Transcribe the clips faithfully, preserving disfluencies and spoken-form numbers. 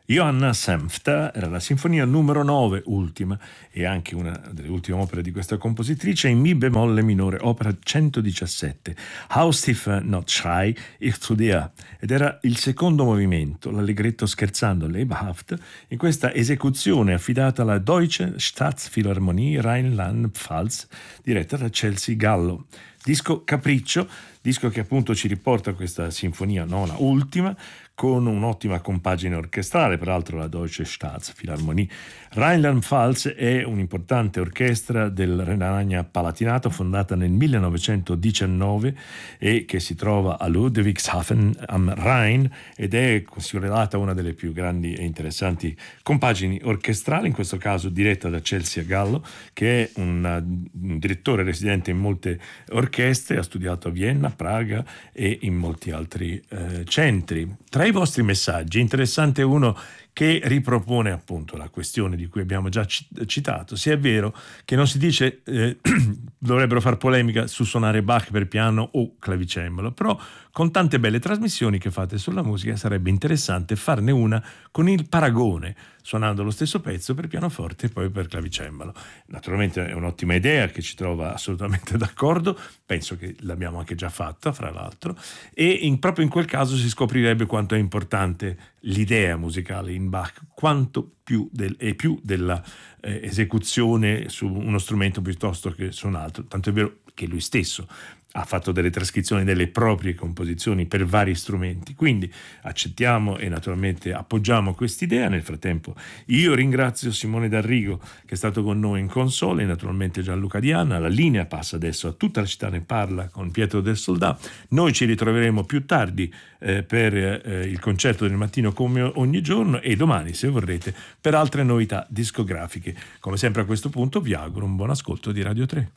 Johanna Senfta era la sinfonia numero nove, ultima, e anche una delle ultime opere di questa compositrice, in mi bemolle minore, opera centodiciassette, Haus tief not schrei, ich zu dir, ed era il secondo movimento, l'allegretto scherzando, lebhaft, in questa esecuzione affidata alla Deutsche Staatsphilharmonie Rheinland-Pfalz, diretta da Chelsea Gallo. Disco Capriccio, disco che appunto ci riporta a questa sinfonia nona ultima, con un'ottima compagine orchestrale, peraltro la Deutsche Staatsphilharmonie. Rheinland-Pfalz è un'importante orchestra del Renania-Palatinato fondata nel millenovecentodiciannove e che si trova a Ludwigshafen am Rhein ed è considerata una delle più grandi e interessanti compagini orchestrali, in questo caso diretta da Chelsea Gallo, che è un, un direttore residente in molte orchestre, ha studiato a Vienna, Praga e in molti altri eh, centri. Tra i vostri messaggi, interessante uno che ripropone appunto la questione di cui abbiamo già citato. Se è vero che non si dice eh, dovrebbero far polemica su suonare Bach per piano o clavicembalo, però con tante belle trasmissioni che fate sulla musica sarebbe interessante farne una con il paragone, suonando lo stesso pezzo per pianoforte e poi per clavicembalo. Naturalmente è un'ottima idea che ci trova assolutamente d'accordo, penso che l'abbiamo anche già fatta fra l'altro, e in, proprio in quel caso si scoprirebbe quanto è importante l'idea musicale in Bach, quanto più del, e più della eh, esecuzione su uno strumento piuttosto che su un altro, tanto è vero che lui stesso ha fatto delle trascrizioni delle proprie composizioni per vari strumenti, quindi accettiamo e naturalmente appoggiamo quest'idea. Nel frattempo io ringrazio Simone D'Arrigo che è stato con noi in console e naturalmente Gianluca Diana. La linea passa adesso a Tutta la città ne parla con Pietro del Soldà. Noi ci ritroveremo più tardi eh, per eh, il concerto del mattino come ogni giorno e domani, se vorrete, per altre novità discografiche. Come sempre a questo punto vi auguro un buon ascolto di Radio tre.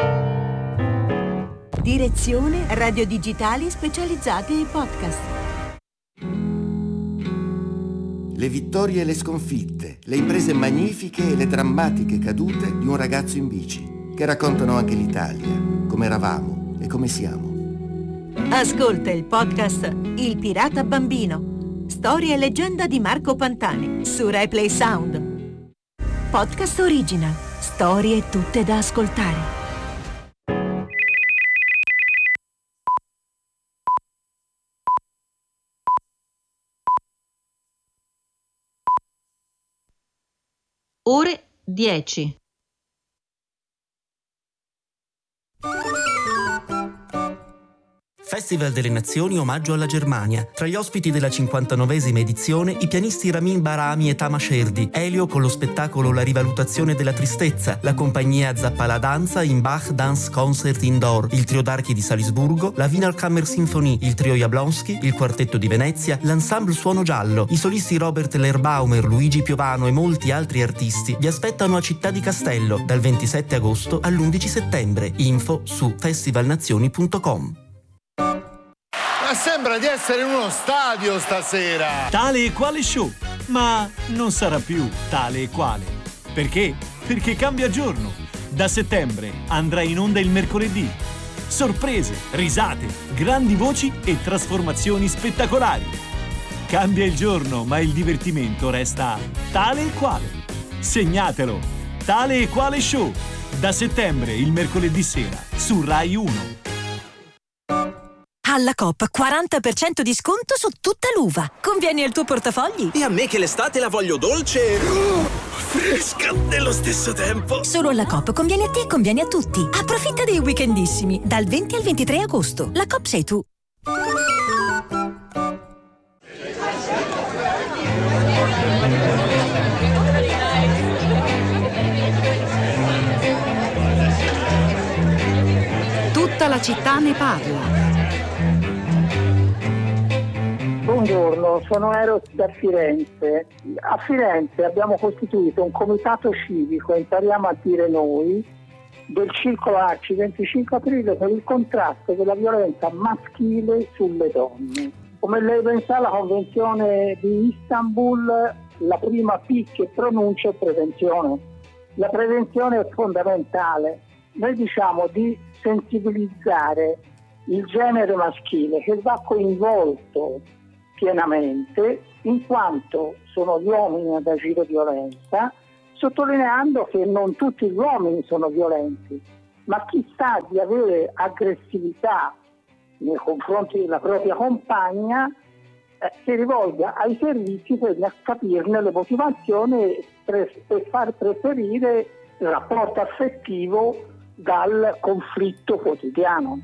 Direzione radio digitali specializzate in podcast. Le vittorie e le sconfitte, le imprese magnifiche e le drammatiche cadute di un ragazzo in bici, che raccontano anche l'Italia, come eravamo e come siamo. Ascolta il podcast Il Pirata Bambino, storia e leggenda di Marco Pantani su Replay Sound. Podcast original, storie tutte da ascoltare. Ore dieci. Festival delle Nazioni omaggio alla Germania. Tra gli ospiti della cinquantanovesima edizione i pianisti Ramin Barami e Tama Scerdi, Elio con lo spettacolo La rivalutazione della tristezza, la compagnia Zappala Danza in Bach Dance Concert Indoor, il trio d'archi di Salisburgo, la Wiener Kammersinfonie, il trio Jablonski, il quartetto di Venezia, l'ensemble Suono Giallo, i solisti Robert Lerbaumer, Luigi Piovano e molti altri artisti vi aspettano a Città di Castello dal ventisette agosto all'undici settembre. Info su festivalnazioni punto com. Ma sembra di essere in uno stadio stasera. Tale e quale show, ma non sarà più tale e quale. Perché? Perché cambia giorno. Da settembre andrà in onda il mercoledì. Sorprese, risate, grandi voci e trasformazioni spettacolari. Cambia il giorno, ma il divertimento resta tale e quale. Segnatelo. Tale e quale show. Da settembre, il mercoledì sera, su Rai uno. Alla Coop quaranta per cento di sconto su tutta l'uva. Convieni al tuo portafogli. E a me che l'estate la voglio dolce e oh, fresca nello stesso tempo. Solo alla Coop conviene a te e conviene a tutti. Approfitta dei weekendissimi dal venti al ventitré agosto. La Coop sei tu. Tutta la città ne parla. Buongiorno, sono Eros da Firenze. A Firenze abbiamo costituito un comitato civico, impariamo a dire noi, del Circolo Arci venticinque aprile per il contrasto della violenza maschile sulle donne. Come lei ben sa, la Convenzione di Istanbul, la prima P che pronuncia è prevenzione. La prevenzione è fondamentale. Noi diciamo di sensibilizzare il genere maschile che va coinvolto pienamente, in quanto sono gli uomini ad agire violenza, sottolineando che non tutti gli uomini sono violenti, ma chi sa di avere aggressività nei confronti della propria compagna eh, si rivolga ai servizi per capirne le motivazioni per, per far preferire il rapporto affettivo dal conflitto quotidiano.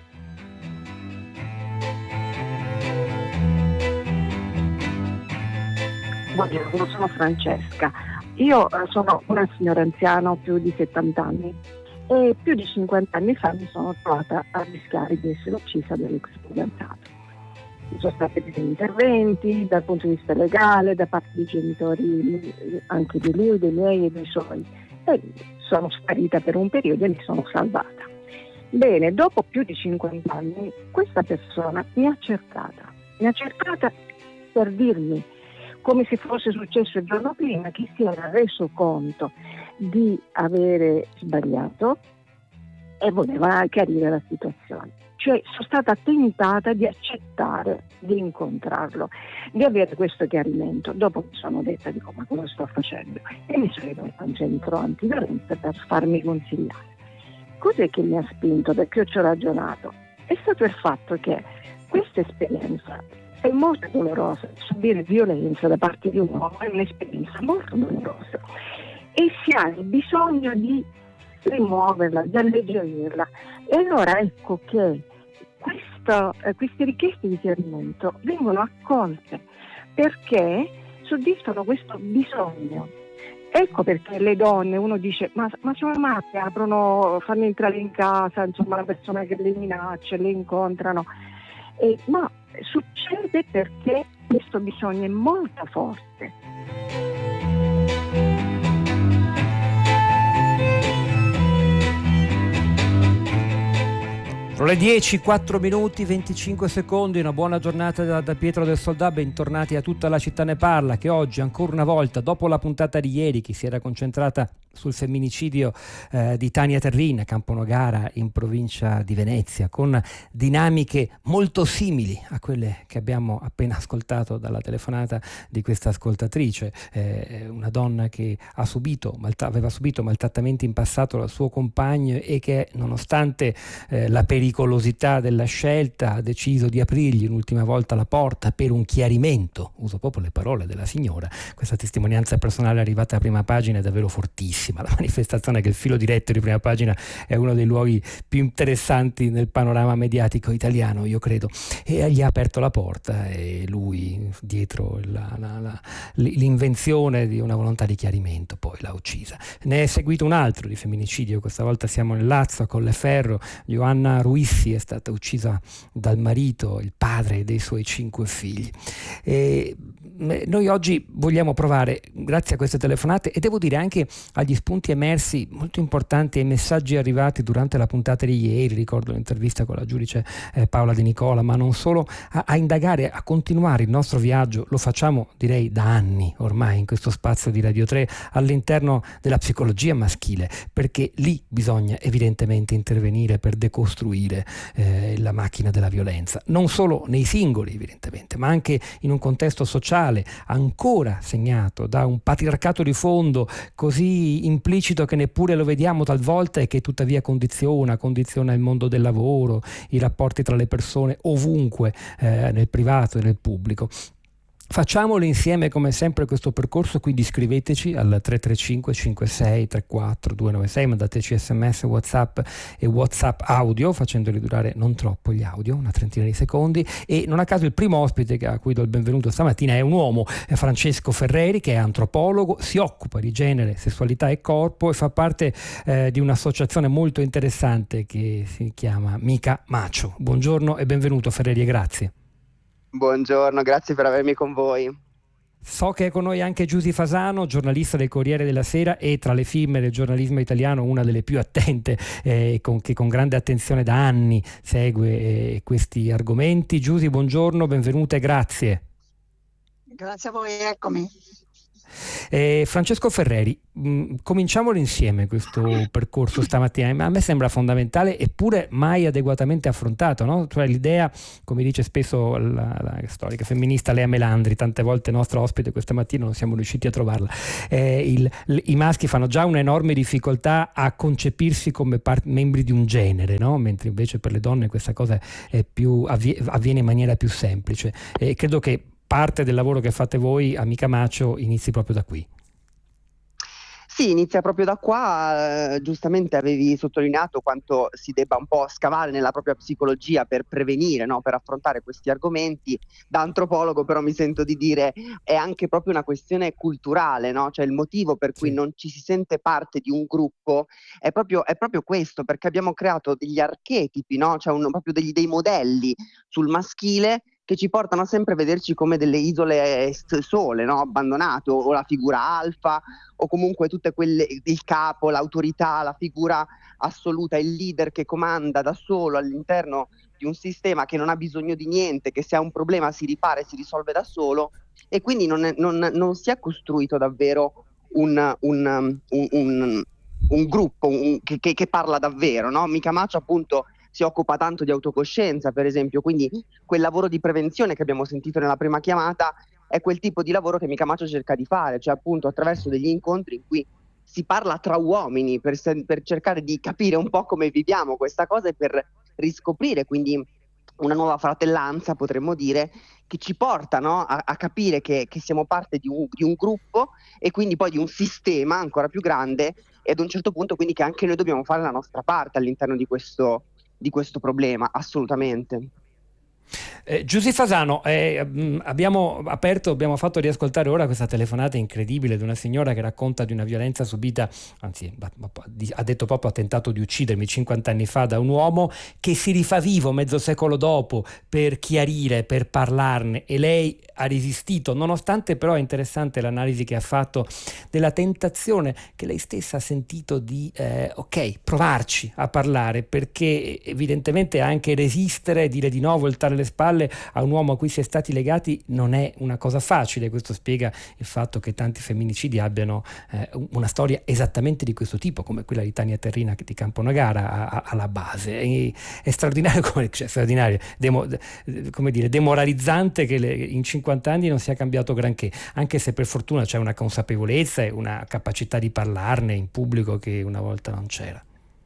Buongiorno, sono Francesca. Io sono una signora anziana, ho più di settanta anni e più di cinquanta anni fa mi sono trovata a rischiare di essere uccisa dall'ex fidanzato. Ci sono stati degli interventi dal punto di vista legale da parte dei genitori, anche di lui, dei miei e dei suoi, e sono sparita per un periodo e mi sono salvata. Bene, dopo più di cinquanta anni questa persona mi ha cercata, mi ha cercata per dirmi, come se fosse successo il giorno prima, che si era reso conto di avere sbagliato e voleva chiarire la situazione. Cioè sono stata tentata di accettare di incontrarlo, di avere questo chiarimento. Dopo mi sono detta, dico, ma cosa sto facendo? E mi sono rivolta a un centro antiviolenza per farmi consigliare. Cos'è che mi ha spinto? Perché io ci ho ragionato. È stato il fatto che questa esperienza è molto dolorosa. Subire violenza da parte di un uomo è un'esperienza molto dolorosa e si ha il bisogno di rimuoverla, di alleggerirla. E allora ecco che questo, eh, queste richieste di chiarimento vengono accolte perché soddisfano questo bisogno. Ecco perché le donne, uno dice, ma, ma sono matte, aprono, fanno entrare in casa, insomma, la persona che le minaccia, le incontrano. E, ma succede perché questo bisogno è molto forte. Sono le dieci, quattro minuti, venticinque secondi, una buona giornata da, da Pietro del Soldà, bentornati a Tutta la città ne parla, che oggi ancora una volta, dopo la puntata di ieri che si era concentrata sul femminicidio eh, di Tania Terrin a Camponogara in provincia di Venezia, con dinamiche molto simili a quelle che abbiamo appena ascoltato dalla telefonata di questa ascoltatrice, eh, una donna che ha subito, malta- aveva subito maltrattamenti in passato dal suo compagno e che nonostante eh, la pericolosità della scelta ha deciso di aprirgli un'ultima volta la porta per un chiarimento, uso proprio le parole della signora. Questa testimonianza personale arrivata a prima pagina è davvero fortissima. La manifestazione che il filo diretto di prima pagina è uno dei luoghi più interessanti nel panorama mediatico italiano, io credo, e gli ha aperto la porta e lui, dietro la, la, la, l'invenzione di una volontà di chiarimento, poi l'ha uccisa. Ne è seguito un altro di femminicidio, questa volta siamo nel Lazio, a Colleferro. Joanna Ruissi è stata uccisa dal marito, il padre dei suoi cinque figli. E noi oggi vogliamo provare, grazie a queste telefonate e devo dire anche agli spunti emersi molto importanti e ai messaggi arrivati durante la puntata di ieri, ricordo l'intervista con la giudice eh, Paola De Nicola, ma non solo, a, a indagare, a continuare il nostro viaggio. Lo facciamo direi da anni ormai in questo spazio di Radio tre all'interno della psicologia maschile, perché lì bisogna evidentemente intervenire per decostruire eh, la macchina della violenza, non solo nei singoli evidentemente, ma anche in un contesto sociale ancora segnato da un patriarcato di fondo così implicito che neppure lo vediamo talvolta e che tuttavia condiziona, condiziona il mondo del lavoro, i rapporti tra le persone ovunque, eh, nel privato e nel pubblico. Facciamolo insieme come sempre questo percorso, quindi scriveteci al tre tre cinque cinque sei tre quattro due nove sei, mandateci sms, whatsapp e whatsapp audio facendoli durare non troppo gli audio, una trentina di secondi. E non a caso il primo ospite a cui do il benvenuto stamattina è un uomo, è Francesco Ferreri, che è antropologo, si occupa di genere, sessualità e corpo e fa parte eh, di un'associazione molto interessante che si chiama Mica Macho. Buongiorno e benvenuto Ferreri e grazie. Buongiorno, grazie per avermi con voi. So che è con noi anche Giusy Fasano, giornalista del Corriere della Sera e tra le firme del giornalismo italiano una delle più attente, eh, con, che con grande attenzione da anni segue eh, questi argomenti. Giusy, buongiorno, benvenuta e grazie. Grazie a voi, eccomi. Eh, Francesco Ferreri, mh, cominciamolo insieme questo percorso stamattina. A me sembra fondamentale eppure mai adeguatamente affrontato, no? Cioè l'idea, come dice spesso la, la storica femminista Lea Melandri, tante volte nostra ospite questa mattina, non siamo riusciti a trovarla, eh, il, l, i maschi fanno già un'enorme difficoltà a concepirsi come part- membri di un genere, no? Mentre invece per le donne questa cosa è più, avvie- avviene in maniera più semplice. E credo che parte del lavoro che fate voi, amica Macio, inizi proprio da qui. Sì, inizia proprio da qua. Eh, giustamente avevi sottolineato quanto si debba un po' scavare nella propria psicologia per prevenire, no? Per affrontare questi argomenti. Da antropologo però mi sento di dire è anche proprio una questione culturale, no? Cioè il motivo per cui sì. non ci si sente parte di un gruppo è proprio, è proprio questo, perché abbiamo creato degli archetipi, no? Cioè un, proprio degli, dei modelli sul maschile che ci portano sempre a vederci come delle isole sole, no? Abbandonate, o la figura alfa, o comunque tutte quelle, il capo, l'autorità, la figura assoluta, il leader che comanda da solo all'interno di un sistema che non ha bisogno di niente, che se ha un problema si ripara e si risolve da solo, e quindi non, è, non, non si è costruito davvero un, un, un, un, un gruppo un, che, che, che parla davvero, no? Mica Macio appunto si occupa tanto di autocoscienza, per esempio, quindi quel lavoro di prevenzione che abbiamo sentito nella prima chiamata è quel tipo di lavoro che Mica Macio cerca di fare, cioè appunto attraverso degli incontri in cui si parla tra uomini per, per cercare di capire un po' come viviamo questa cosa e per riscoprire quindi una nuova fratellanza, potremmo dire, che ci porta, no, a, a capire che, che siamo parte di un, di un gruppo e quindi poi di un sistema ancora più grande, e ad un certo punto quindi che anche noi dobbiamo fare la nostra parte all'interno di questo di questo problema, assolutamente. Eh, Giusy Fasano, eh, abbiamo aperto, abbiamo fatto riascoltare ora questa telefonata incredibile di una signora che racconta di una violenza subita, anzi ha detto proprio ha tentato di uccidermi cinquanta anni fa da un uomo, che si rifà vivo mezzo secolo dopo per chiarire, per parlarne, e lei ha resistito, nonostante però è interessante l'analisi che ha fatto della tentazione che lei stessa ha sentito di eh, ok, provarci a parlare, perché evidentemente anche resistere, dire di no, voltare le spalle a un uomo a cui si è stati legati non è una cosa facile. Questo spiega il fatto che tanti femminicidi abbiano eh, una storia esattamente di questo tipo, come quella di Tania Terrina di Camponagara a, a, alla base. È, è straordinario, come, cioè, straordinario demo, come dire, demoralizzante che le, in cinquanta anni non sia cambiato granché, anche se per fortuna c'è una consapevolezza e una capacità di parlarne in pubblico che una volta non c'era.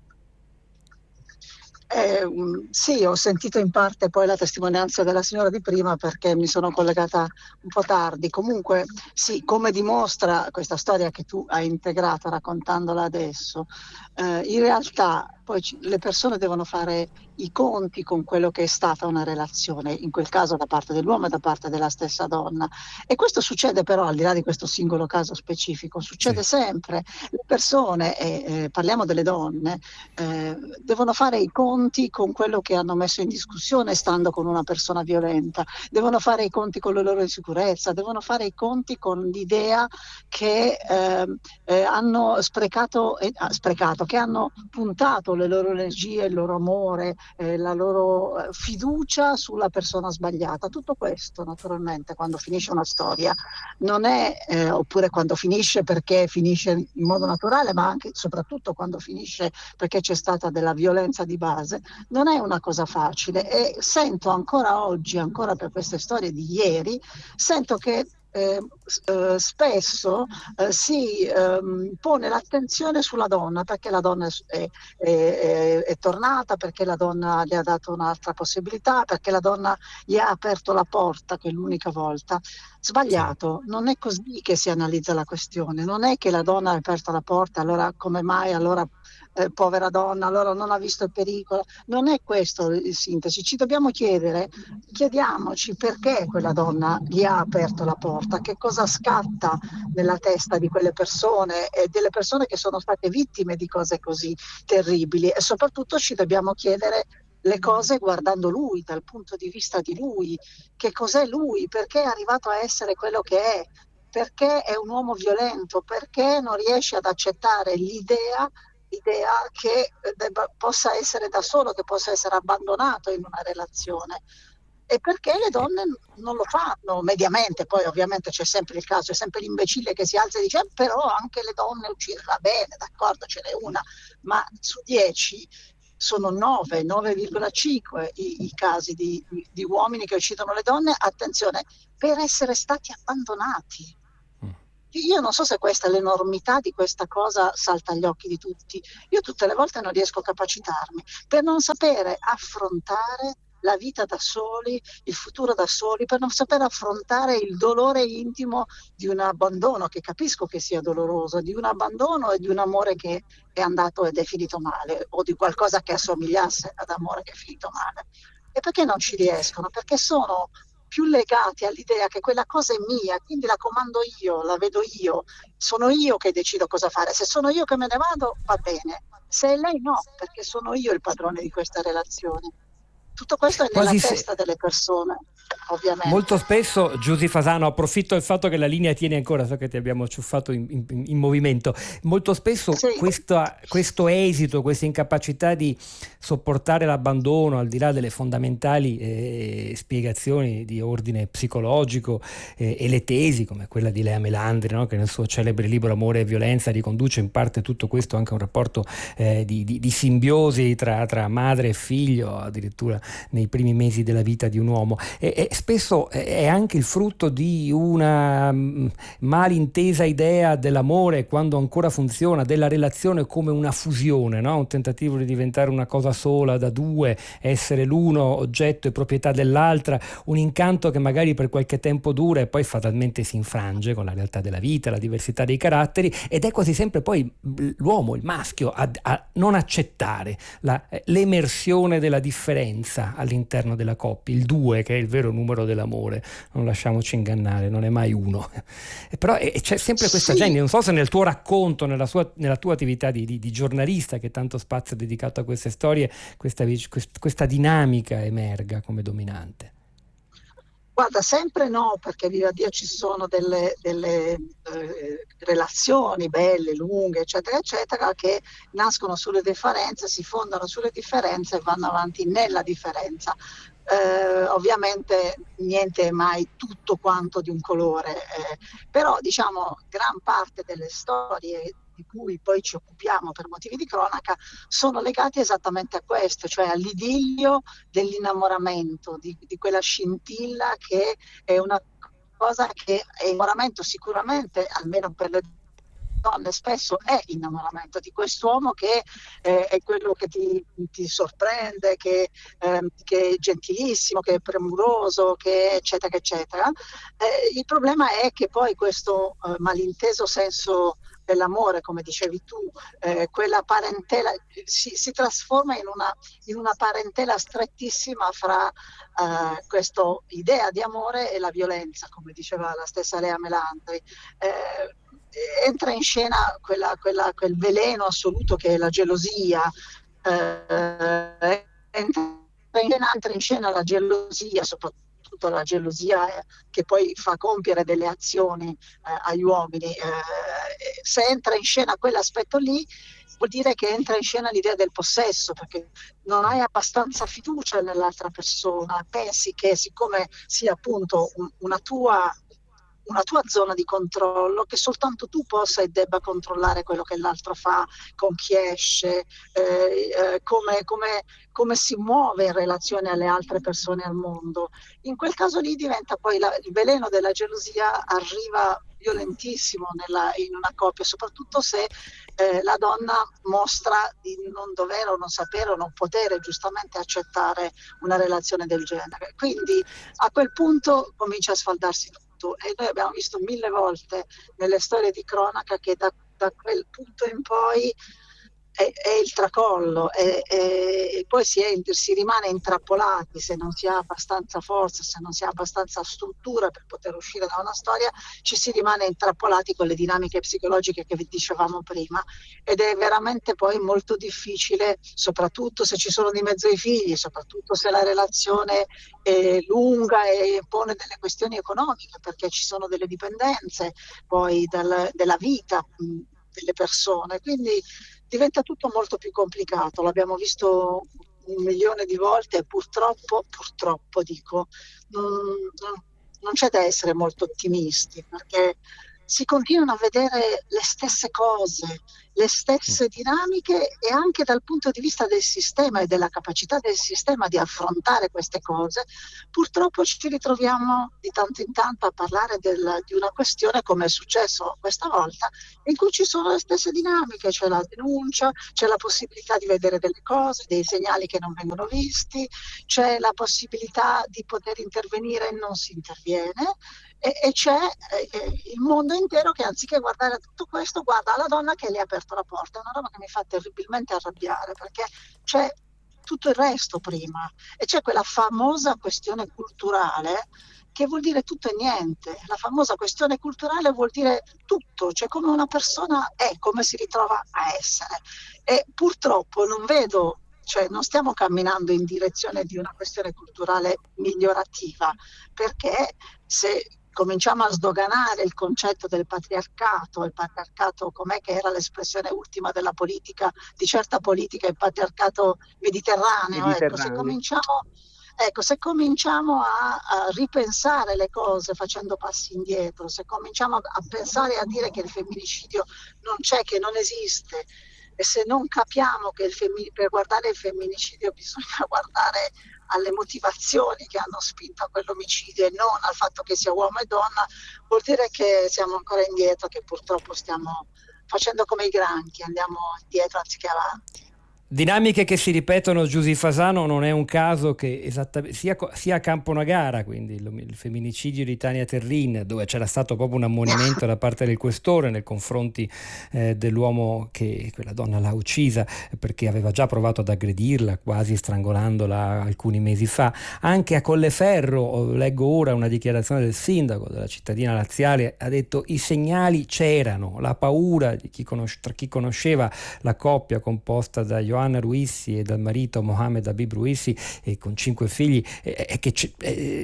Eh, sì, ho sentito in parte poi la testimonianza della signora di prima perché mi sono collegata un po' tardi. Comunque sì, come dimostra questa storia che tu hai integrato raccontandola adesso, eh, in realtà poi ci, le persone devono fare i conti con quello che è stata una relazione, in quel caso da parte dell'uomo e da parte della stessa donna. E questo succede però, al di là di questo singolo caso specifico, succede sì. sempre. Le persone, e eh, parliamo delle donne, eh, devono fare i conti con quello che hanno messo in discussione stando con una persona violenta, devono fare i conti con le loro insicurezze, devono fare i conti con l'idea che eh, eh, hanno sprecato, eh, sprecato, che hanno puntato le loro energie, il loro amore, eh, la loro fiducia sulla persona sbagliata. Tutto questo naturalmente quando finisce una storia non è, eh, oppure quando finisce perché finisce in modo naturale, ma anche soprattutto quando finisce perché c'è stata della violenza di base, non è una cosa facile. E sento ancora oggi, ancora per queste storie di ieri, sento che Eh, eh, spesso eh, si ehm, pone l'attenzione sulla donna, perché la donna è, è, è, è tornata, perché la donna gli ha dato un'altra possibilità, perché la donna gli ha aperto la porta, che è l'unica volta. Sbagliato, non è così che si analizza la questione, non è che la donna ha aperto la porta, allora come mai, allora eh, povera donna, allora non ha visto il pericolo. Non è questo il sintesi, ci dobbiamo chiedere, chiediamoci perché quella donna gli ha aperto la porta, che cosa scatta nella testa di quelle persone e delle persone che sono state vittime di cose così terribili, e soprattutto ci dobbiamo chiedere le cose guardando lui, dal punto di vista di lui, che cos'è lui, perché è arrivato a essere quello che è, perché è un uomo violento, perché non riesce ad accettare l'idea l'idea che debba, possa essere da solo, che possa essere abbandonato in una relazione. e perché le donne non lo fanno mediamente. Poi ovviamente c'è sempre il caso, è sempre l'imbecille che si alza e dice eh, però anche le donne uccidono, va bene, d'accordo, ce n'è una, ma su dieci sono nove, nove virgola cinque i, i casi di, di, di uomini che uccidono le donne, attenzione, per essere stati abbandonati. Io non so se questa l'enormità di questa cosa salta agli occhi di tutti. Io tutte le volte non riesco a capacitarmi per non sapere affrontare la vita da soli, il futuro da soli, per non saper affrontare il dolore intimo di un abbandono, che capisco che sia doloroso, di un abbandono e di un amore che è andato ed è finito male, o di qualcosa che assomigliasse ad amore che è finito male. E perché non ci riescono? Perché sono più legati all'idea che quella cosa è mia, quindi la comando io, la vedo io, sono io che decido cosa fare. Se sono io che me ne vado, va bene. Se è lei, no, perché sono io il padrone di questa relazione. Tutto questo è nella Quasi testa se... delle persone, ovviamente. Molto spesso, Giusy Fasano, approfitto del fatto che la linea tiene ancora, so che ti abbiamo ciuffato in, in, in movimento, molto spesso sì. questa, questo esito, questa incapacità di sopportare l'abbandono, al di là delle fondamentali eh, spiegazioni di ordine psicologico eh, e le tesi, come quella di Lea Melandri, no? che nel suo celebre libro Amore e Violenza riconduce in parte tutto questo anche a un rapporto eh, di, di, di simbiosi tra, tra madre e figlio, addirittura nei primi mesi della vita di un uomo, e, e spesso è anche il frutto di una mh, malintesa idea dell'amore quando ancora funziona, della relazione come una fusione, no? Un tentativo di diventare una cosa sola da due, essere l'uno oggetto e proprietà dell'altra, un incanto che magari per qualche tempo dura e poi fatalmente si infrange con la realtà della vita, la diversità dei caratteri, ed è quasi sempre poi l'uomo, il maschio, a, a non accettare la, l'emersione della differenza all'interno della coppia, il due che è il vero numero dell'amore, non lasciamoci ingannare, non è mai uno. Però è, c'è sempre questa sì. gente, non so se nel tuo racconto, nella, sua, nella tua attività di, di, di giornalista, che tanto spazio è dedicato a queste storie, questa, questa dinamica emerga come dominante. Guarda, sempre no, perché viva Dio ci sono delle, delle eh, relazioni belle, lunghe, eccetera, eccetera, che nascono sulle differenze, si fondano sulle differenze e vanno avanti nella differenza. Eh, ovviamente niente è mai tutto quanto di un colore, eh, però diciamo gran parte delle storie di cui poi ci occupiamo per motivi di cronaca sono legati esattamente a questo, cioè all'idillio dell'innamoramento, di, di quella scintilla che è una cosa che è innamoramento sicuramente, almeno per le donne spesso è innamoramento di quest'uomo che eh, è quello che ti, ti sorprende, che, eh, che è gentilissimo, che è premuroso, che eccetera eccetera. Eh, il problema è che poi questo eh, malinteso senso dell'amore, come dicevi tu, eh, quella parentela si, si trasforma in una, in una parentela strettissima fra eh, questa idea di amore e la violenza, come diceva la stessa Lea Melandri. Eh, entra in scena quella, quella, quel veleno assoluto che è la gelosia, eh, entra, in scena, entra in scena la gelosia, soprattutto la gelosia che poi fa compiere delle azioni eh, agli uomini. Eh, se entra in scena quell'aspetto lì, vuol dire che entra in scena l'idea del possesso, perché non hai abbastanza fiducia nell'altra persona, pensi che siccome sia appunto un, una tua una tua zona di controllo, che soltanto tu possa e debba controllare quello che l'altro fa, con chi esce, eh, eh, come, come, come si muove in relazione alle altre persone al mondo. In quel caso lì diventa poi la, il veleno della gelosia arriva violentissimo nella, in una coppia, soprattutto se eh, la donna mostra di non dover o non sapere o non poter giustamente accettare una relazione del genere. Quindi a quel punto comincia a sfaldarsi tutto. E noi abbiamo visto mille volte nelle storie di cronaca che da, da quel punto in poi è, è il tracollo e, e, e poi si, è, si rimane intrappolati se non si ha abbastanza forza, se non si ha abbastanza struttura per poter uscire da una storia, ci si rimane intrappolati con le dinamiche psicologiche che vi dicevamo prima, ed è veramente poi molto difficile, soprattutto se ci sono di mezzo i figli, soprattutto se la relazione è lunga e pone delle questioni economiche, perché ci sono delle dipendenze poi dal, della vita mh, delle persone, quindi diventa tutto molto più complicato. L'abbiamo visto un milione di volte e purtroppo, purtroppo dico, non, non, non c'è da essere molto ottimisti, perché si continuano a vedere le stesse cose, le stesse dinamiche, e anche dal punto di vista del sistema e della capacità del sistema di affrontare queste cose, purtroppo ci ritroviamo di tanto in tanto a parlare del, di una questione, come è successo questa volta, in cui ci sono le stesse dinamiche, c'è la denuncia, c'è la possibilità di vedere delle cose, dei segnali che non vengono visti, c'è la possibilità di poter intervenire e non si interviene. E, e c'è eh, il mondo intero che, anziché guardare a tutto questo, guarda alla donna che le ha aperto la porta. È una roba che mi fa terribilmente arrabbiare, perché c'è tutto il resto prima e c'è quella famosa questione culturale che vuol dire tutto e niente. La famosa questione culturale vuol dire tutto, cioè come una persona è, come si ritrova a essere. E purtroppo non vedo, cioè non stiamo camminando in direzione di una questione culturale migliorativa, perché se cominciamo a sdoganare il concetto del patriarcato, il patriarcato com'è che era l'espressione ultima della politica, di certa politica, il patriarcato mediterraneo, mediterraneo. Ecco, se cominciamo, ecco, se cominciamo a, a ripensare le cose facendo passi indietro, se cominciamo a, a pensare e a dire che il femminicidio non c'è, che non esiste, e se non capiamo che il femmin- per guardare il femminicidio bisogna guardare alle motivazioni che hanno spinto a quell'omicidio e non al fatto che sia uomo e donna, vuol dire che siamo ancora indietro, che purtroppo stiamo facendo come i granchi, andiamo indietro anziché avanti. Dinamiche che si ripetono. Giusy Fasano, non è un caso che esattamente sia, sia a Camponagara, quindi il, il femminicidio di Tania Terrin, dove c'era stato proprio un ammonimento da parte del questore nei confronti eh, dell'uomo che quella donna l'ha uccisa perché aveva già provato ad aggredirla, quasi strangolandola alcuni mesi fa. Anche a Colleferro, leggo ora una dichiarazione del sindaco della cittadina laziale, ha detto: i segnali c'erano, la paura di chi conosce, tra chi conosceva la coppia composta da Johanna Ruissi e dal marito Mohamed Habib Ruissi, e con cinque figli, e eh, che eh,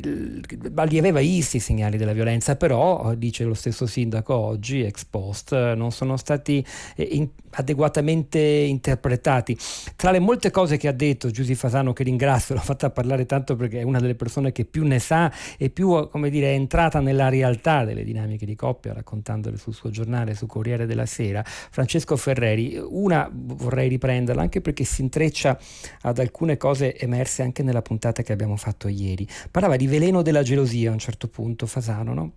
li aveva visti i segnali della violenza, però, dice lo stesso sindaco oggi, ex post, non sono stati eh, in, adeguatamente interpretati. Tra le molte cose che ha detto Giusy Fasano, che ringrazio, l'ho fatta parlare tanto perché è una delle persone che più ne sa e più, come dire, è entrata nella realtà delle dinamiche di coppia, raccontandole sul suo giornale, su Corriere della Sera, Francesco Ferreri. Una vorrei riprenderla anche perché si intreccia ad alcune cose emerse anche nella puntata che abbiamo fatto ieri. Parlava di veleno della gelosia a un certo punto Fasano, no?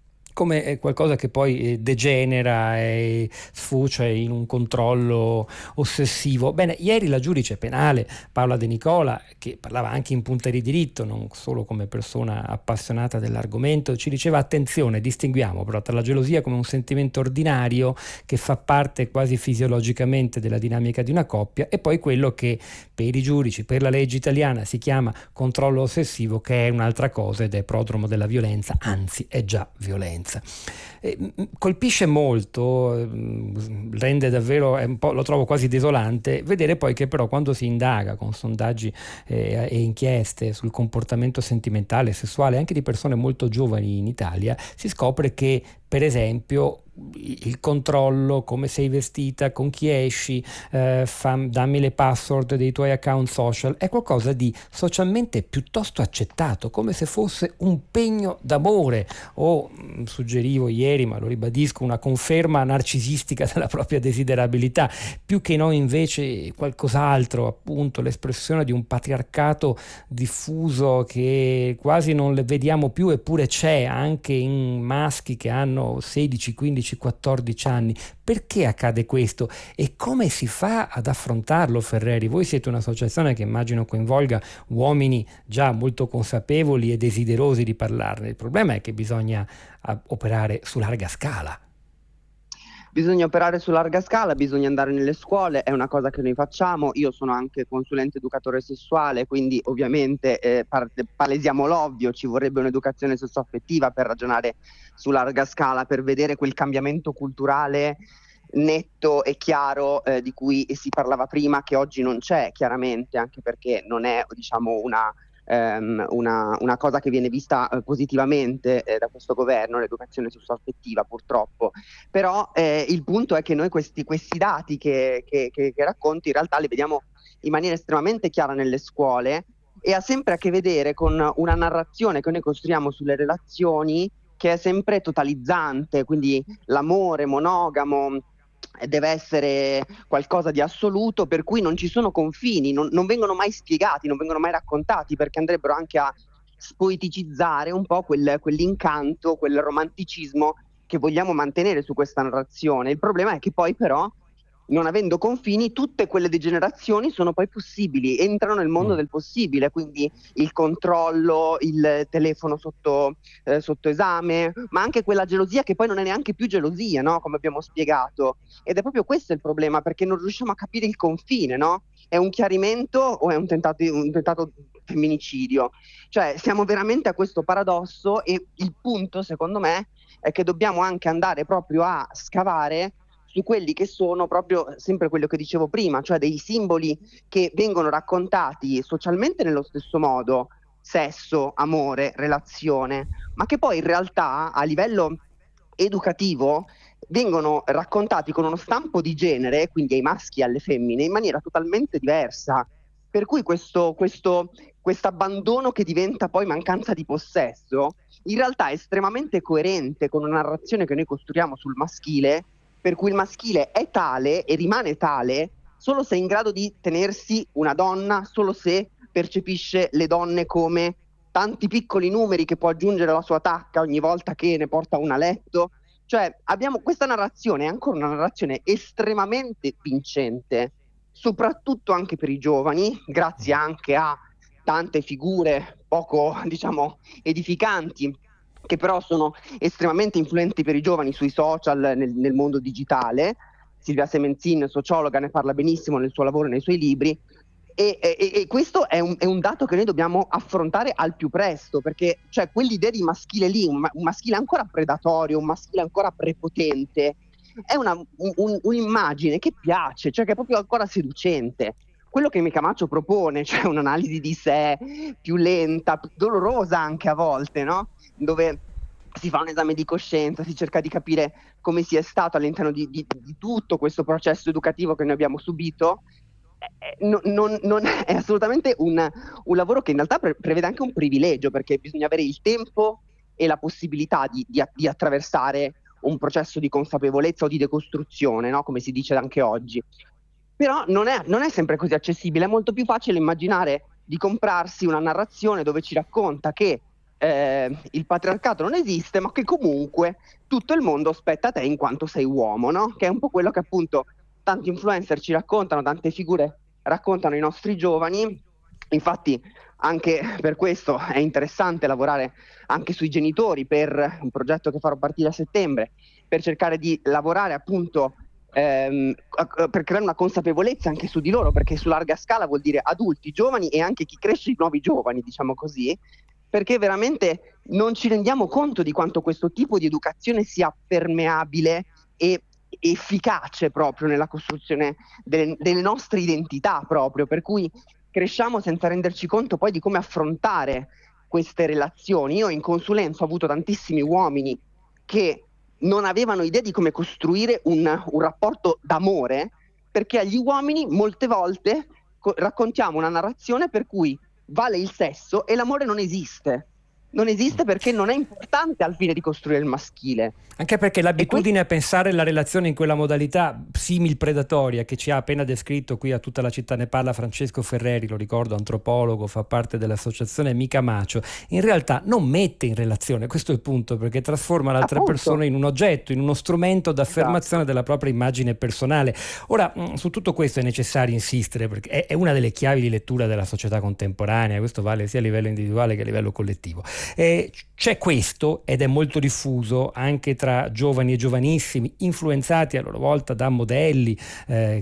Come qualcosa che poi degenera e sfocia in un controllo ossessivo. Bene, ieri la giudice penale Paola De Nicola, che parlava anche in punta di diritto, non solo come persona appassionata dell'argomento, ci diceva: attenzione, distinguiamo però tra la gelosia come un sentimento ordinario che fa parte quasi fisiologicamente della dinamica di una coppia, e poi quello che per i giudici, per la legge italiana, si chiama controllo ossessivo, che è un'altra cosa ed è prodromo della violenza, anzi è già violenza. Eh, colpisce molto, eh, rende davvero, è un po', lo trovo quasi desolante, vedere poi che però quando si indaga con sondaggi eh, e inchieste sul comportamento sentimentale e sessuale anche di persone molto giovani in Italia, si scopre che, per esempio, il controllo, come sei vestita, con chi esci, eh, fam, dammi le password dei tuoi account social, è qualcosa di socialmente piuttosto accettato, come se fosse un pegno d'amore o, mh, suggerivo ieri, ma lo ribadisco, una conferma narcisistica della propria desiderabilità, più che no invece qualcos'altro, appunto l'espressione di un patriarcato diffuso che quasi non le vediamo più, eppure c'è anche in maschi che hanno sedici, quindici, quattordici anni. Perché accade questo e come si fa ad affrontarlo, Ferreri? Voi siete un'associazione che immagino coinvolga uomini già molto consapevoli e desiderosi di parlarne. Il problema è che bisogna operare su larga scala. Bisogna operare su larga scala, bisogna andare nelle scuole, è una cosa che noi facciamo. Io sono anche consulente educatore sessuale, quindi ovviamente eh, palesiamo l'ovvio, ci vorrebbe un'educazione sessuaffettiva per ragionare su larga scala, per vedere quel cambiamento culturale netto e chiaro eh, di cui si parlava prima, che oggi non c'è chiaramente, anche perché non è, diciamo, una ehm, una, una cosa che viene vista eh, positivamente eh, da questo governo, l'educazione sessuoaffettiva, purtroppo. Però eh, il punto è che noi questi, questi dati che, che, che, che racconti in realtà li vediamo in maniera estremamente chiara nelle scuole, e ha sempre a che vedere con una narrazione che noi costruiamo sulle relazioni che è sempre totalizzante, quindi l'amore monogamo deve essere qualcosa di assoluto, per cui non ci sono confini, non, non vengono mai spiegati, non vengono mai raccontati, perché andrebbero anche a spoeticizzare un po' quel, quell'incanto, quel romanticismo che vogliamo mantenere su questa narrazione. Il problema è che poi però, non avendo confini, tutte quelle degenerazioni sono poi possibili, entrano nel mondo mm. del possibile, quindi il controllo, il telefono sotto, eh, sotto esame, ma anche quella gelosia che poi non è neanche più gelosia, no? Come abbiamo spiegato. Ed è proprio questo il problema, perché non riusciamo a capire il confine, no? È un chiarimento o è un tentato, un tentato femminicidio? Cioè siamo veramente a questo paradosso, e il punto secondo me è che dobbiamo anche andare proprio a scavare su quelli che sono proprio sempre quello che dicevo prima, cioè dei simboli che vengono raccontati socialmente nello stesso modo, sesso, amore, relazione, ma che poi in realtà a livello educativo vengono raccontati con uno stampo di genere, quindi ai maschi e alle femmine, in maniera totalmente diversa. Per cui questo questo abbandono che diventa poi mancanza di possesso, in realtà è estremamente coerente con una narrazione che noi costruiamo sul maschile, per cui il maschile è tale e rimane tale solo se è in grado di tenersi una donna, solo se percepisce le donne come tanti piccoli numeri che può aggiungere alla sua tacca ogni volta che ne porta una a letto. Cioè abbiamo questa narrazione, è ancora una narrazione estremamente vincente, soprattutto anche per i giovani, grazie anche a tante figure poco, diciamo, edificanti, che però sono estremamente influenti per i giovani sui social, nel, nel mondo digitale. Silvia Semenzin, sociologa, ne parla benissimo nel suo lavoro e nei suoi libri, e, e, e questo è un, è un dato che noi dobbiamo affrontare al più presto, perché cioè quell'idea di maschile lì, un, un maschile ancora predatorio, un maschile ancora prepotente, è una, un, un'immagine che piace, cioè che è proprio ancora seducente. Quello che Mica Macio propone, cioè un'analisi di sé più lenta, più dolorosa anche a volte, no? Dove si fa un esame di coscienza, si cerca di capire come sia stato all'interno di, di, di tutto questo processo educativo che noi abbiamo subito, eh, non, non, non è assolutamente un, un lavoro che in realtà pre- prevede anche un privilegio, perché bisogna avere il tempo e la possibilità di, di, di attraversare un processo di consapevolezza o di decostruzione, no? Come si dice anche oggi. Però non è, non è sempre così accessibile, è molto più facile immaginare di comprarsi una narrazione dove ci racconta che eh, il patriarcato non esiste, ma che comunque tutto il mondo spetta a te in quanto sei uomo, no? Che è un po' quello che appunto tanti influencer ci raccontano, tante figure raccontano ai nostri giovani. Infatti anche per questo è interessante lavorare anche sui genitori, per un progetto che farò partire a settembre, per cercare di lavorare appunto Ehm, per creare una consapevolezza anche su di loro, perché su larga scala vuol dire adulti, giovani e anche chi cresce, i nuovi giovani, diciamo così, perché veramente non ci rendiamo conto di quanto questo tipo di educazione sia permeabile e efficace proprio nella costruzione delle, delle nostre identità, proprio per cui cresciamo senza renderci conto poi di come affrontare queste relazioni. Io in consulenza ho avuto tantissimi uomini che non avevano idea di come costruire un, un rapporto d'amore, perché agli uomini molte volte co- raccontiamo una narrazione per cui vale il sesso e l'amore non esiste. Non esiste perché non è importante al fine di costruire il maschile. Anche perché l'abitudine que- a pensare la relazione in quella modalità simil predatoria che ci ha appena descritto qui a Tutta la città ne parla Francesco Ferreri, lo ricordo, antropologo, fa parte dell'associazione Mica Macio, in realtà non mette in relazione, questo è il punto, perché trasforma l'altra Appunto. persona in un oggetto, in uno strumento d'affermazione esatto. della propria immagine personale. Ora, su tutto questo è necessario insistere, perché è, è una delle chiavi di lettura della società contemporanea, questo vale sia a livello individuale che a livello collettivo. Eh, c'è questo, ed è molto diffuso anche tra giovani e giovanissimi, influenzati a loro volta da modelli eh, che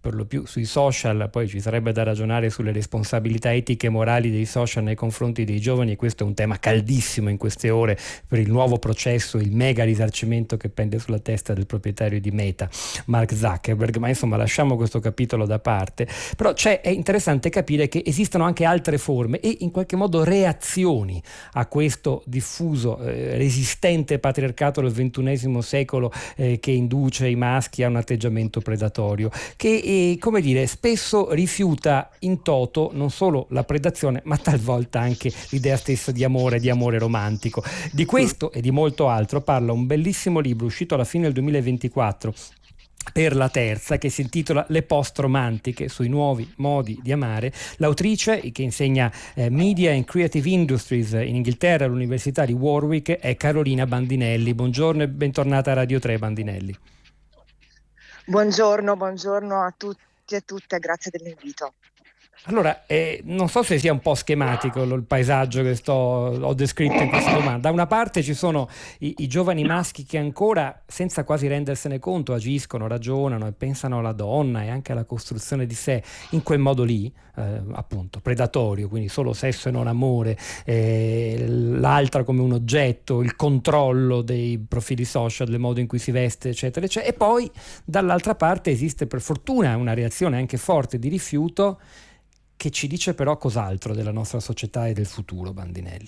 per lo più sui social, poi ci sarebbe da ragionare sulle responsabilità etiche e morali dei social nei confronti dei giovani, e questo è un tema caldissimo in queste ore per il nuovo processo, il mega risarcimento che pende sulla testa del proprietario di Meta, Mark Zuckerberg. Ma insomma, lasciamo questo capitolo da parte. Però c'è, è interessante capire che esistono anche altre forme e in qualche modo reazioni a questo diffuso, eh, resistente patriarcato del ventunesimo secolo, eh, che induce i maschi a un atteggiamento predatorio, che eh, come dire, spesso rifiuta in toto non solo la predazione, ma talvolta anche l'idea stessa di amore, di amore romantico. Di questo e di molto altro parla un bellissimo libro uscito alla fine del duemilaventiquattro per La Terza, che si intitola Le post-romantiche, sui nuovi modi di amare. L'autrice, che insegna eh, Media and Creative Industries in Inghilterra all'Università di Warwick, è Carolina Bandinelli. Buongiorno e bentornata a Radio tre, Bandinelli. Buongiorno, buongiorno a tutti e tutte, grazie dell'invito. Allora, eh, non so se sia un po' schematico il paesaggio che sto, ho descritto in questa domanda. Da una parte ci sono i, i giovani maschi che ancora, senza quasi rendersene conto, agiscono, ragionano e pensano alla donna e anche alla costruzione di sé in quel modo lì, eh, appunto, predatorio, quindi solo sesso e non amore, eh, l'altra come un oggetto, il controllo dei profili social, del modo in cui si veste, eccetera, eccetera. E poi dall'altra parte esiste per fortuna una reazione anche forte di rifiuto, che ci dice però cos'altro della nostra società e del futuro, Bandinelli.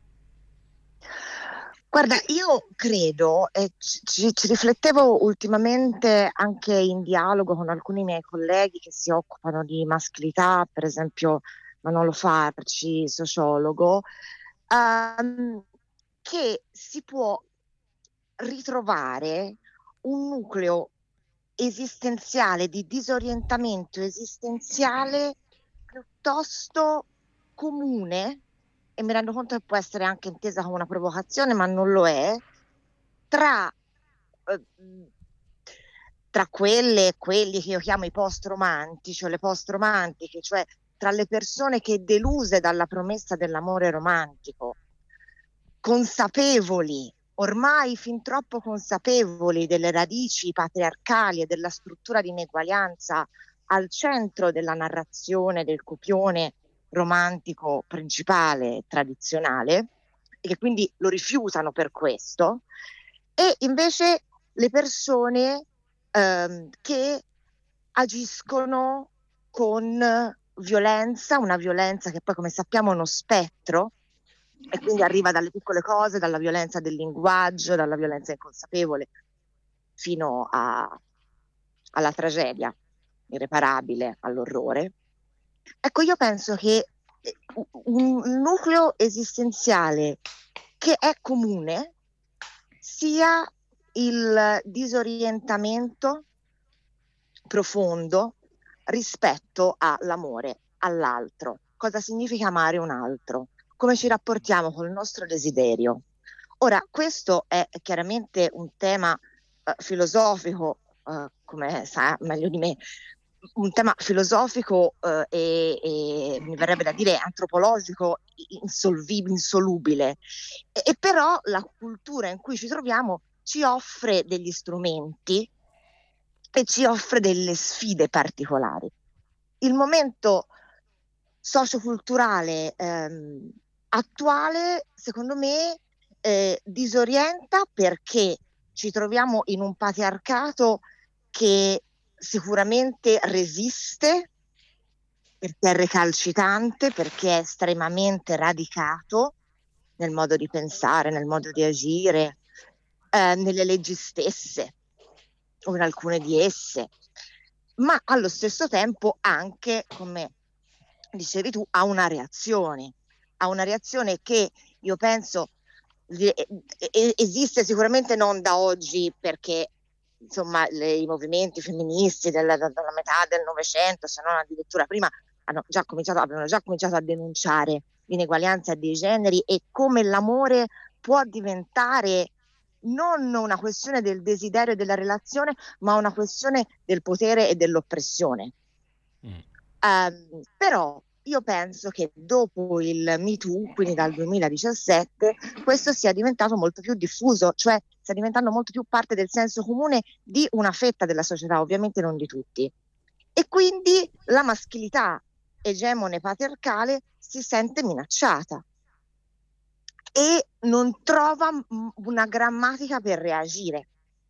Guarda, io credo, e ci, ci riflettevo ultimamente anche in dialogo con alcuni miei colleghi che si occupano di maschilità, per esempio Manolo Farci, sociologo, um, che si può ritrovare un nucleo esistenziale, di disorientamento esistenziale piuttosto comune, e mi rendo conto che può essere anche intesa come una provocazione, ma non lo è, tra, eh, tra quelle e quelli che io chiamo i post-romantici o le post-romantiche, cioè tra le persone che, deluse dalla promessa dell'amore romantico, consapevoli, ormai fin troppo consapevoli delle radici patriarcali e della struttura di ineguaglianza al centro della narrazione del copione romantico principale tradizionale, e che quindi lo rifiutano per questo, e invece le persone ehm, che agiscono con violenza, una violenza che poi, come sappiamo, è uno spettro, e quindi arriva dalle piccole cose, dalla violenza del linguaggio, dalla violenza inconsapevole, fino a, alla tragedia irreparabile, all'orrore. Ecco, io penso che un nucleo esistenziale che è comune sia il disorientamento profondo rispetto all'amore, all'altro. Cosa significa amare un altro? Come ci rapportiamo col nostro desiderio? Ora, questo è chiaramente un tema eh, filosofico, eh, come sa meglio di me, un tema filosofico eh, e, e mi verrebbe da dire antropologico insolvibile, insolubile, e, e però la cultura in cui ci troviamo ci offre degli strumenti e ci offre delle sfide particolari. Il momento socioculturale ehm, attuale, secondo me, eh, disorienta, perché ci troviamo in un patriarcato che sicuramente resiste, perché è recalcitrante, perché è estremamente radicato nel modo di pensare, nel modo di agire, eh, nelle leggi stesse o in alcune di esse, ma allo stesso tempo anche, come dicevi tu, ha una reazione, ha una reazione che io penso esiste sicuramente non da oggi, perché insomma le, i movimenti femministi della, della metà del Novecento, se non addirittura prima, hanno già cominciato, avevano già cominciato a denunciare l'ineguaglianza dei generi e come l'amore può diventare non una questione del desiderio della relazione, ma una questione del potere e dell'oppressione. Mm. Um, però io penso che dopo il Me Too, quindi dal duemiladiciassette, questo sia diventato molto più diffuso, cioè sta diventando molto più parte del senso comune di una fetta della società, ovviamente non di tutti. E e quindi la maschilità egemone patriarcale si sente minacciata e non trova una grammatica per reagire.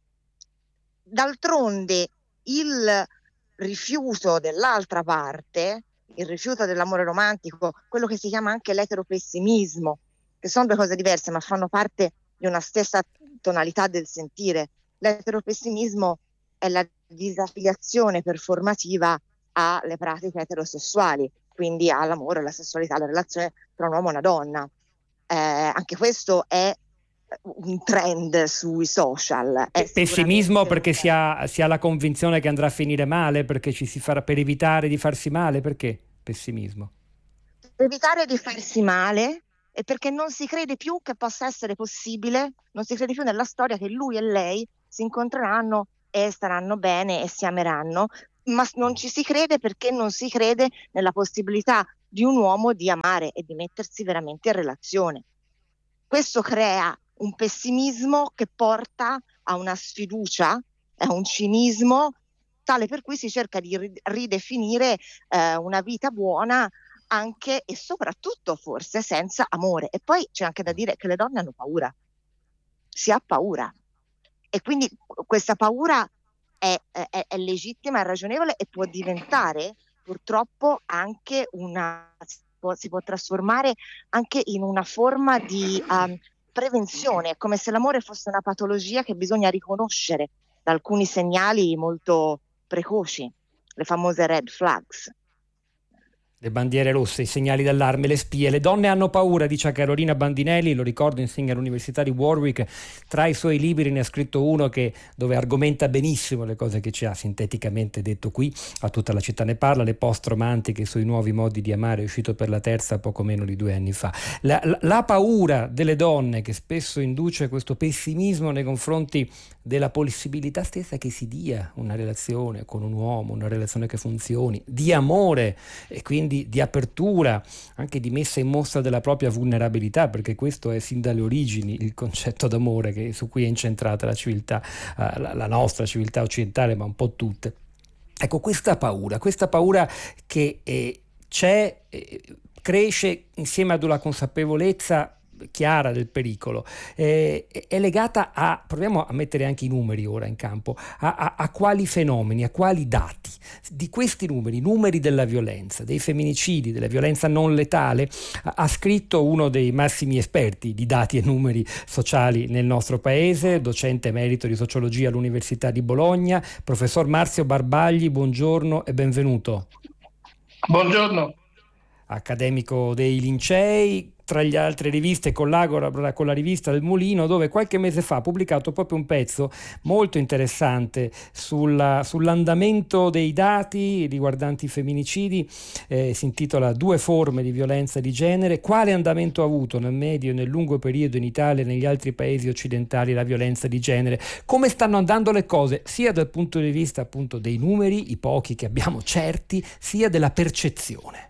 D'altronde il rifiuto dell'altra parte, il rifiuto dell'amore romantico, quello che si chiama anche l'eteropessimismo, che sono due cose diverse ma fanno parte di una stessa tonalità del sentire. L'eteropessimismo è la disaffiliazione performativa alle pratiche eterosessuali, quindi all'amore, alla sessualità, alla relazione tra un uomo e una donna. Eh, anche questo è un trend sui social. È pessimismo perché si ha, si ha la convinzione che andrà a finire male, perché ci si farà, per evitare di farsi male. Perché pessimismo? Per evitare di farsi male e perché non si crede più che possa essere possibile, non si crede più nella storia che lui e lei si incontreranno e staranno bene e si ameranno, ma non ci si crede perché non si crede nella possibilità di un uomo di amare e di mettersi veramente in relazione. Questo crea un pessimismo che porta a una sfiducia, a un cinismo tale per cui si cerca di ridefinire eh, una vita buona anche e soprattutto forse senza amore. E poi c'è anche da dire che le donne hanno paura, si ha paura e quindi questa paura è, è, è legittima, è ragionevole e può diventare purtroppo anche una, si può, si può trasformare anche in una forma di um, prevenzione. È come se l'amore fosse una patologia che bisogna riconoscere da alcuni segnali molto precoci, le famose red flags. Le bandiere rosse, i segnali d'allarme, le spie. Le donne hanno paura, dice Carolina Bandinelli, lo ricordo, insegna all'Università di Warwick. Tra i suoi libri ne ha scritto uno che, dove argomenta benissimo le cose che ci ha sinteticamente detto qui, a Tutta la città ne parla, le post-romantiche sui nuovi modi di amare, è uscito per la terza poco meno di due anni fa. La, la, la paura delle donne che spesso induce questo pessimismo nei confronti della possibilità stessa che si dia una relazione con un uomo, una relazione che funzioni, di amore e quindi di apertura, anche di messa in mostra della propria vulnerabilità, perché questo è sin dalle origini il concetto d'amore che, su cui è incentrata la civiltà, eh, la, la nostra civiltà occidentale, ma un po' tutte. Ecco, questa paura, questa paura che eh, c'è, eh, cresce insieme ad una consapevolezza chiara del pericolo, eh, è legata a, proviamo a mettere anche i numeri ora in campo, a, a, a quali fenomeni, a quali dati di questi numeri, numeri della violenza, dei femminicidi, della violenza non letale, ha, ha scritto uno dei massimi esperti di dati e numeri sociali nel nostro paese, docente emerito di sociologia all'Università di Bologna, professor Marzio Barbagli, buongiorno e benvenuto. Buongiorno. Accademico dei Lincei, tra le altre riviste collabora con la rivista del Mulino, dove qualche mese fa ha pubblicato proprio un pezzo molto interessante sulla, sull'andamento dei dati riguardanti i femminicidi, eh, si intitola Due forme di violenza di genere, quale andamento ha avuto nel medio e nel lungo periodo in Italia e negli altri paesi occidentali la violenza di genere, come stanno andando le cose sia dal punto di vista appunto dei numeri, i pochi che abbiamo certi, sia della percezione.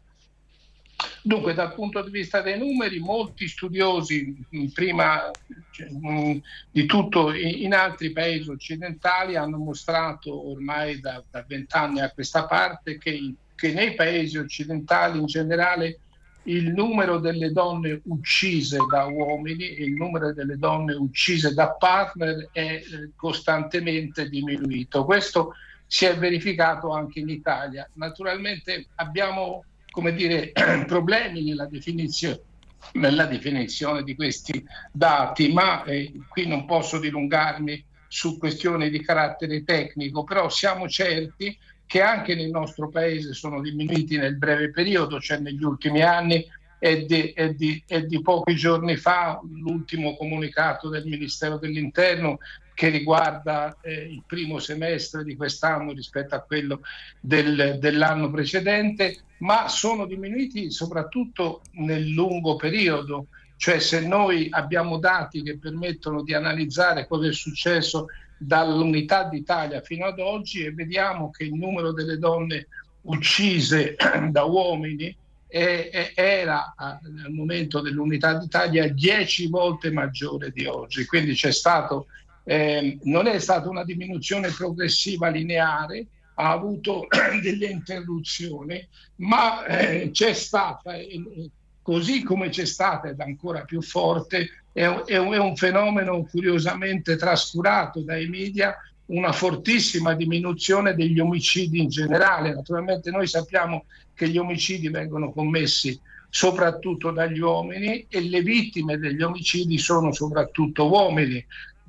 Dunque, dal punto di vista dei numeri, molti studiosi, prima cioè, di tutto in altri paesi occidentali, hanno mostrato ormai da vent'anni a questa parte che, che nei paesi occidentali in generale il numero delle donne uccise da uomini e il numero delle donne uccise da partner è costantemente diminuito. Questo si è verificato anche in Italia. Naturalmente abbiamo come dire, problemi nella definizione, nella definizione di questi dati, ma eh, qui non posso dilungarmi su questioni di carattere tecnico, però siamo certi che anche nel nostro paese sono diminuiti nel breve periodo, cioè negli ultimi anni. È di, è di, è di pochi giorni fa l'ultimo comunicato del Ministero dell'Interno che riguarda eh, il primo semestre di quest'anno rispetto a quello del, dell'anno precedente, ma sono diminuiti soprattutto nel lungo periodo, cioè se noi abbiamo dati che permettono di analizzare cosa è successo dall'Unità d'Italia fino ad oggi e vediamo che il numero delle donne uccise da uomini è, è, era al momento dell'Unità d'Italia dieci volte maggiore di oggi, quindi c'è stato Eh, non è stata una diminuzione progressiva lineare, ha avuto delle interruzioni, ma eh, c'è stata, eh, così come c'è stata ed ancora più forte, è un, è un fenomeno curiosamente trascurato dai media, una fortissima diminuzione degli omicidi in generale. Naturalmente noi sappiamo che gli omicidi vengono commessi soprattutto dagli uomini e le vittime degli omicidi sono soprattutto uomini,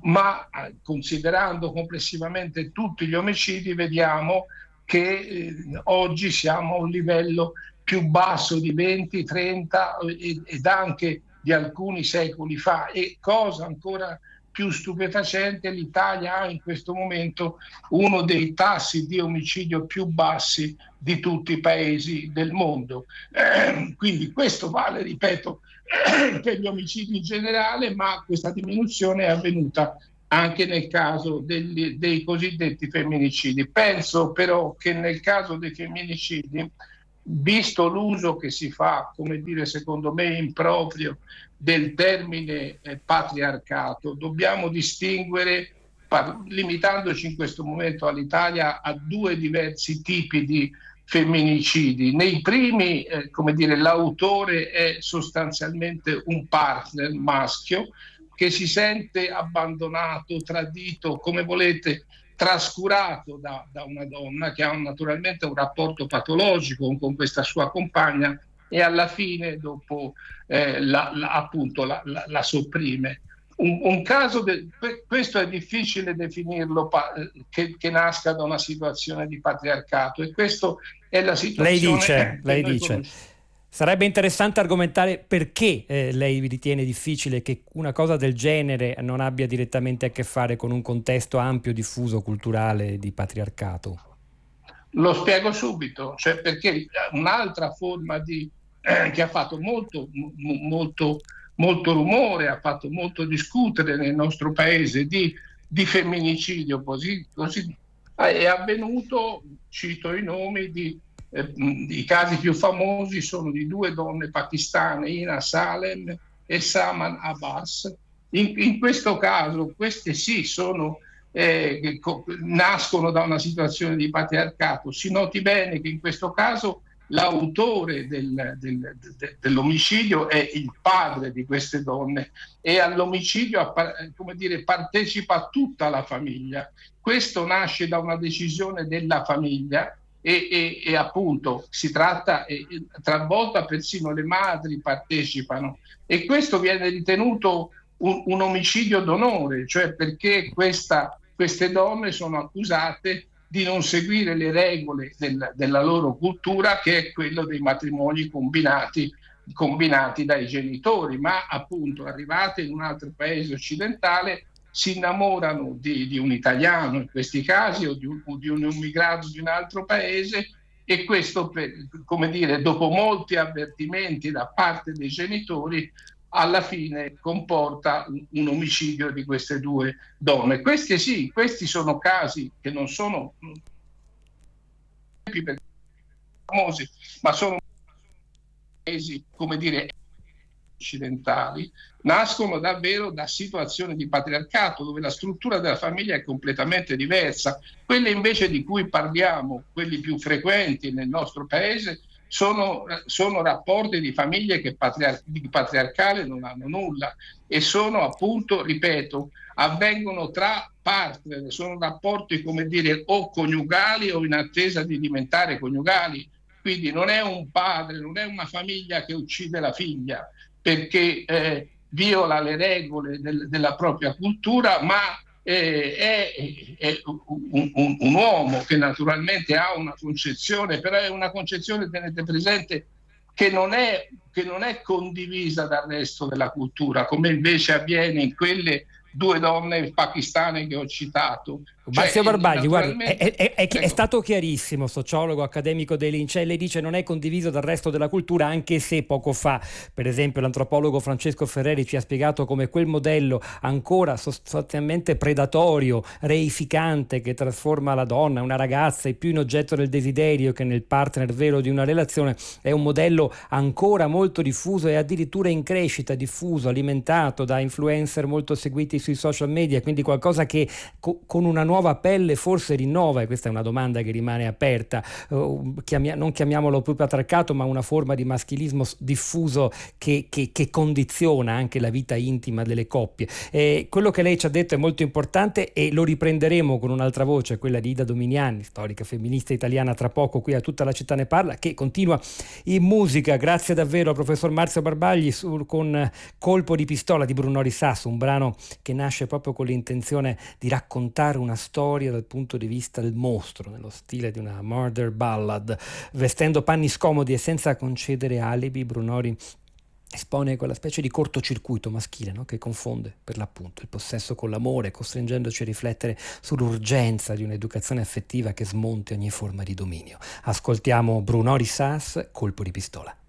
ma considerando complessivamente tutti gli omicidi vediamo che eh, oggi siamo a un livello più basso di venti, trenta ed, ed anche di alcuni secoli fa, e cosa ancora più stupefacente, l'Italia ha in questo momento uno dei tassi di omicidio più bassi di tutti i paesi del mondo. Eh, quindi questo vale, ripeto, eh, per gli omicidi in generale, ma questa diminuzione è avvenuta anche nel caso degli, dei cosiddetti femminicidi. Penso però che nel caso dei femminicidi, visto l'uso che si fa, come dire, secondo me improprio, del termine eh, patriarcato, dobbiamo distinguere, par- limitandoci in questo momento all'Italia, a due diversi tipi di femminicidi. Nei primi, eh, come dire, l'autore è sostanzialmente un partner maschio che si sente abbandonato, tradito, come volete, trascurato da, da una donna che ha un, naturalmente un rapporto patologico con questa sua compagna e alla fine dopo eh, la, la, appunto la, la, la sopprime. Un, un caso de, questo è difficile definirlo pa, che, che nasca da una situazione di patriarcato, e questo è la situazione. Lei dice, lei dice. Conosciamo. Sarebbe interessante argomentare perché eh, lei ritiene difficile che una cosa del genere non abbia direttamente a che fare con un contesto ampio, diffuso, culturale di patriarcato. Lo spiego subito, cioè perché un'altra forma di eh, che ha fatto molto, m- molto, molto rumore, ha fatto molto discutere nel nostro paese di, di femminicidio, così, così è avvenuto, cito i nomi di Eh, i casi più famosi sono di due donne pakistane, Ina Salem e Saman Abbas. In, in questo caso, queste sì sono, eh, che co- nascono da una situazione di patriarcato. Si noti bene che in questo caso l'autore del, del, de, dell'omicidio è il padre di queste donne, e all'omicidio, come dire, partecipa tutta la famiglia. Questo nasce da una decisione della famiglia. E, e, e appunto si tratta, e, e, talvolta persino le madri partecipano, e questo viene ritenuto un, un omicidio d'onore, cioè perché questa, queste donne sono accusate di non seguire le regole del, della loro cultura, che è quello dei matrimoni combinati, combinati dai genitori, ma appunto arrivate in un altro paese occidentale si innamorano di, di un italiano in questi casi, o di un, o di un immigrato di un altro paese, e questo, per, come dire, dopo molti avvertimenti da parte dei genitori, alla fine comporta un, un omicidio di queste due donne. Questi sì, questi sono casi che non sono famosi, ma sono paesi, come dire, occidentali, nascono davvero da situazioni di patriarcato dove la struttura della famiglia è completamente diversa. Quelle invece di cui parliamo, quelli più frequenti nel nostro paese, sono, sono rapporti di famiglie che patriar- di patriarcale non hanno nulla, e sono appunto, ripeto, avvengono tra partner, sono rapporti, come dire, o coniugali o in attesa di diventare coniugali. Quindi non è un padre, non è una famiglia che uccide la figlia perché eh, viola le regole del, della propria cultura, ma eh, è, è un, un, un uomo che naturalmente ha una concezione, però è una concezione, tenete presente, che non è, che non è condivisa dal resto della cultura, come invece avviene in quelle due donne pakistane che ho citato. Massimo cioè, Barbagli, guardi, naturalmente... è, è, è, è stato chiarissimo, sociologo, accademico dei Lincei. Lei dice non è condiviso dal resto della cultura, anche se poco fa, per esempio, l'antropologo Francesco Ferreri ci ha spiegato come quel modello ancora sostanzialmente predatorio, reificante, che trasforma la donna, una ragazza, più in oggetto del desiderio che nel partner vero di una relazione, è un modello ancora molto diffuso e addirittura in crescita, diffuso, alimentato da influencer molto seguiti contenuti sui social media, quindi qualcosa che co- con una nuova pelle forse rinnova, e questa è una domanda che rimane aperta, uh, chiamia- non chiamiamolo più patriarcato, ma una forma di maschilismo diffuso che, che, che condiziona anche la vita intima delle coppie. Eh, quello che lei ci ha detto è molto importante e lo riprenderemo con un'altra voce, quella di Ida Dominiani, storica femminista italiana, tra poco qui a Tutta la città ne parla, che continua in musica. Grazie davvero al professor Marzio Barbagli su, con Colpo di pistola di Bruno Risas, un brano che nasce proprio con l'intenzione di raccontare una storia dal punto di vista del mostro, nello stile di una murder ballad, vestendo panni scomodi e senza concedere alibi. Brunori espone quella specie di cortocircuito maschile, no? Che confonde per l'appunto il possesso con l'amore, costringendoci a riflettere sull'urgenza di un'educazione affettiva che smonti ogni forma di dominio. Ascoltiamo Bruno Risas, Colpo di pistola.